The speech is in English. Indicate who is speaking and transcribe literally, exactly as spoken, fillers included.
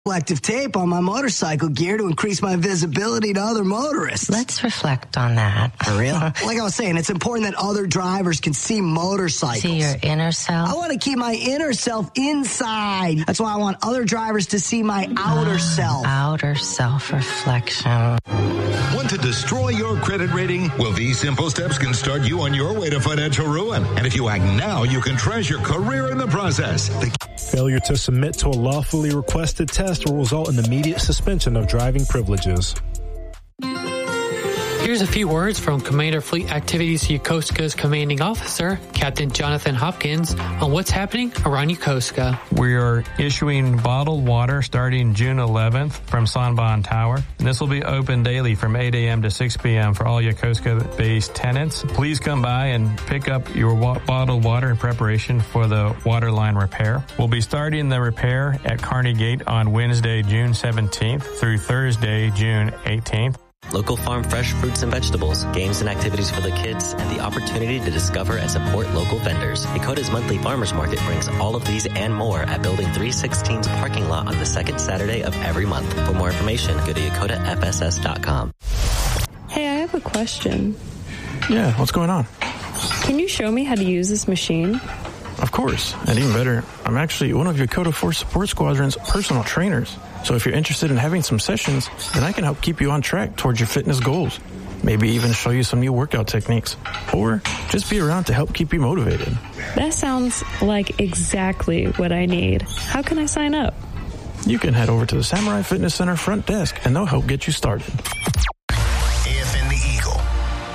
Speaker 1: reflective tape on my motorcycle gear to increase my visibility to other motorists.
Speaker 2: Let's reflect on that.
Speaker 1: For real? Like I was saying, it's important that other drivers can see motorcycles.
Speaker 2: See your inner self?
Speaker 1: I want to keep my inner self inside. That's why I want other drivers to see my outer uh, self.
Speaker 2: Outer self-reflection.
Speaker 3: Want to destroy your credit rating? Well, these simple steps can start you on your way to financial ruin. And if you act now, you can trash your career in the process. The-
Speaker 4: Failure to submit to a lawfully requested test will result in immediate suspension of driving privileges.
Speaker 5: Here's a few words from Commander Fleet Activities Yokosuka's commanding officer, Captain Jonathan Hopkins, on what's happening around Yokosuka.
Speaker 6: We are issuing bottled water starting June eleventh from Sanban Tower. And this will be open daily from eight a.m. to six p.m. for all Yokosuka-based tenants. Please come by and pick up your wa- bottled water in preparation for the water line repair. We'll be starting the repair at Kearney Gate on Wednesday, June seventeenth through Thursday, June eighteenth.
Speaker 7: Local farm fresh fruits and vegetables, games and activities for the kids, and the opportunity to discover and support local vendors. Dakota's monthly farmers market brings all of these and more at Building three sixteen's parking lot on the second Saturday of every month. For more information, go to Yakota F S S dot com.
Speaker 8: Hey, I have a question.
Speaker 9: Yeah, what's going on?
Speaker 8: Can you show me how to use this machine?
Speaker 9: Of course, and even better, I'm actually one of Yakota Force Support Squadron's personal trainers. So if you're interested in having some sessions, then I can help keep you on track towards your fitness goals. Maybe even show you some new workout techniques. Or just be around to help keep you motivated.
Speaker 8: That sounds like exactly what I need. How can I sign up?
Speaker 9: You can head over to the Samurai Fitness Center front desk and they'll help get you started.